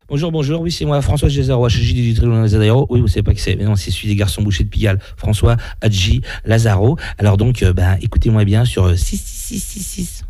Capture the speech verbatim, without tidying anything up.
Bonjour, bonjour, oui, c'est moi, François Gézaro, H J du Tribunal Lazaro. Oui, vous savez pas qui c'est, mais non, c'est celui des garçons bouchers de Pigalle, François Hadji Lazaro. Alors donc, euh, ben, écoutez-moi bien sur euh, six six six six six.